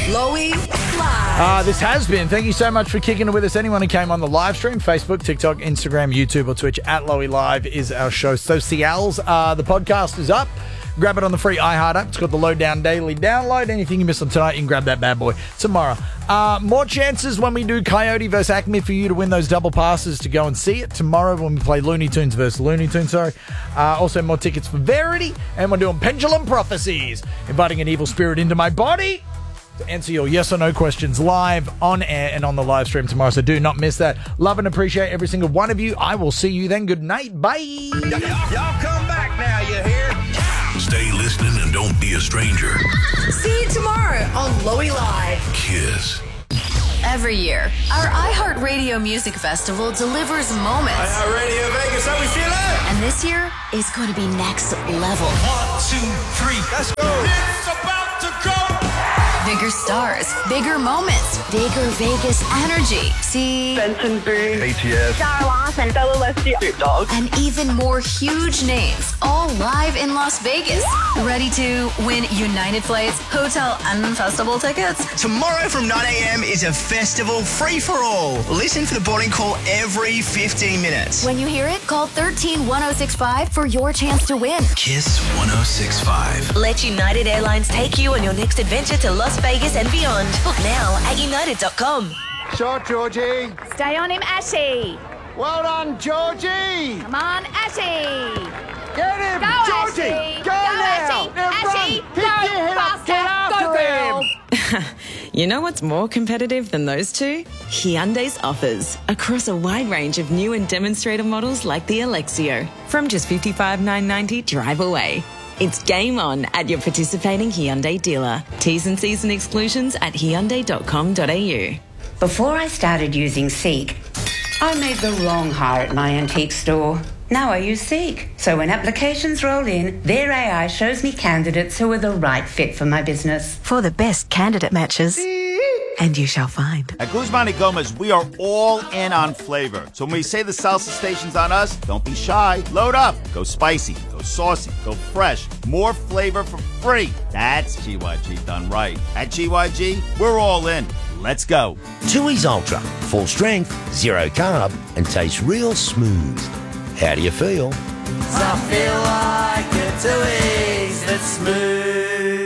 Lowy Live. This has been. Thank you so much for kicking it with us. Anyone who came on the live stream, Facebook, TikTok, Instagram, YouTube, or Twitch, at Lowy Live is our show. Socials. The podcast is up. Grab it on the free iHeart app. It's got the Lowdown Daily download. Anything you missed on tonight, you can grab that bad boy tomorrow. More chances when we do Coyote vs. Acme for you to win those double passes to go and see it tomorrow when we play Looney Tunes versus Looney Tunes. Also, more tickets for Verity. And we're doing Pendulum Prophecies, inviting an evil spirit into my body to answer your yes or no questions live on air and on the live stream tomorrow. So do not miss that. Love and appreciate every single one of you. I will see you then. Good night. Bye. Y'all come back now, you hear? Stay listening and don't be a stranger. See you tomorrow on Lowy Live. Kiss. Every year, our iHeartRadio Music Festival delivers moments. iHeartRadio Vegas, how we feeling? And this year is going to be next level. 1, 2, 3, let's go. It's about to go. Bigger stars, bigger moments, bigger Vegas energy. See? Benson Boone, ATS. Sarah Larson, Bella Leslie, Snoop Dogg, And even more huge names, all live in Las Vegas. Ready to win United Flights, hotel, and festival tickets? Tomorrow from 9 a.m. is a festival free-for-all. Listen for the boarding call every 15 minutes. When you hear it, call 13-1065 for your chance to win. Kiss 106.5. Let United Airlines take you on your next adventure to Las Vegas and beyond. Book now at united.com. Shot, Georgie. Stay on him, Ashy. Well done, Georgie. Come on, Ashy. Get him, Go, Georgie. Ashy. Go now. Ashy. Now Ashy. run. Go Pick your head up. faster. Get after Go, girl. him. You know what's more competitive than those two? Hyundai's offers across a wide range of new and demonstrator models like the Alexio. From just $55,990 drive away. It's game on at your participating Hyundai dealer. T's and C's and exclusions at hyundai.com.au. Before I started using Seek, I made the wrong hire at my antique store. Now I use Seek. So when applications roll in, their AI shows me candidates who are the right fit for my business. For the best candidate matches. And you shall find. At Guzman y Gomez, we are all in on flavor. So when we say the salsa station's on us, don't be shy. Load up. Go spicy. Go saucy. Go fresh. More flavor for free. That's GYG done right. At GYG, we're all in. Let's go. Tooheys Ultra. Full strength, zero carb, and tastes real smooth. How do you feel? I feel like a Tooheys that's smooth.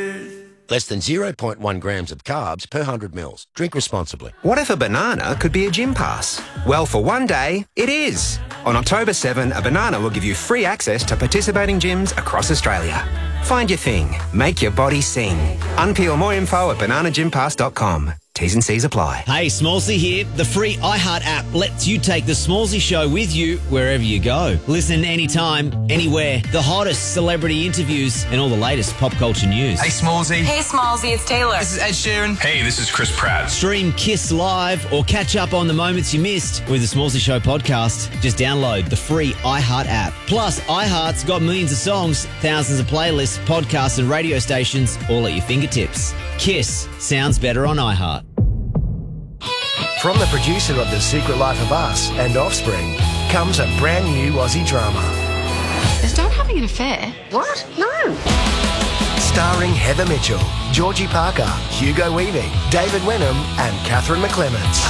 Less than 0.1 grams of carbs per 100 mils. Drink responsibly. What if a banana could be a gym pass? Well, for one day, it is. On October 7, a banana will give you free access to participating gyms across Australia. Find your thing. Make your body sing. Unpeel more info at bananagympass.com. T's and C's apply. Hey, Smallsy here. The free iHeart app lets you take the Smallsy show with you wherever you go. Listen anytime, anywhere. The hottest celebrity interviews and all the latest pop culture news. Hey, Smallsy. Hey, Smallsy, it's Taylor. This is Ed Sheeran. Hey, this is Chris Pratt. Stream Kiss Live or catch up on the moments you missed with the Smallsy Show podcast. Just download the free iHeart app. Plus, iHeart's got millions of songs, thousands of playlists, podcasts and radio stations all at your fingertips. Kiss sounds better on iHeart. From the producer of The Secret Life of Us and Offspring comes a brand new Aussie drama. Is Dad having an affair? What? No. Starring Heather Mitchell, Georgie Parker, Hugo Weaving, David Wenham and Catherine McClements.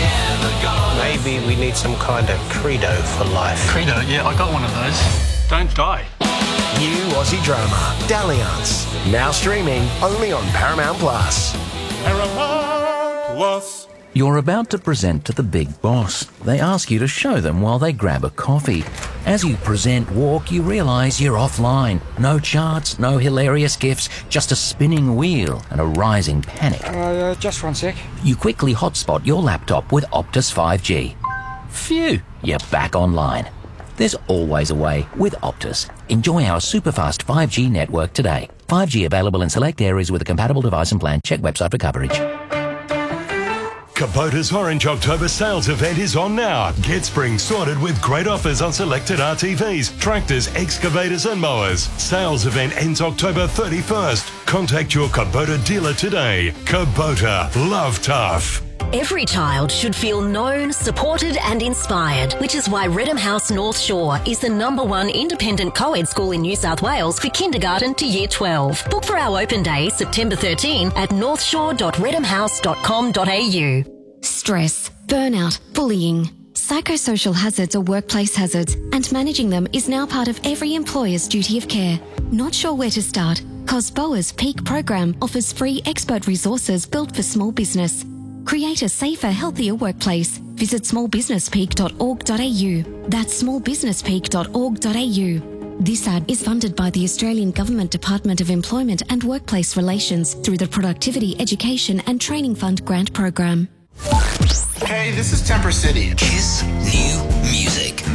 Maybe we need some kind of credo for life. Credo? Yeah, I got one of those. Don't die. New Aussie drama, Dalliance. Now streaming only on Paramount Plus. Paramount Plus. You're about to present to the big boss. They ask you to show them while they grab a coffee. As you present walk, you realise you're offline. No charts, no hilarious gifs, just a spinning wheel and a rising panic. Just 1 sec. You quickly hotspot your laptop with Optus 5G. Phew, you're back online. There's always a way with Optus. Enjoy our superfast 5G network today. 5G available in select areas with a compatible device and plan. Check website for coverage. Kubota's Orange October sales event is on now. Get spring sorted with great offers on selected RTVs, tractors, excavators and mowers. Sales event ends October 31st. Contact your Kubota dealer today. Kubota, love tough. Every child should feel known, supported and inspired, which is why Redham House North Shore is the #1 independent co-ed school in New South Wales for kindergarten to year 12. Book for our open day September 13 at northshore.redhamhouse.com.au. Stress, burnout, bullying. Psychosocial hazards are workplace hazards, and managing them is now part of every employer's duty of care. Not sure where to start? COSBOA's Peak program offers free expert resources built for small business. Create a safer, healthier workplace. Visit smallbusinesspeak.org.au. That's smallbusinesspeak.org.au. This ad is funded by the Australian Government Department of Employment and Workplace Relations through the Productivity, Education and Training Fund grant program. Hey, this is Temper City. Kiss new music.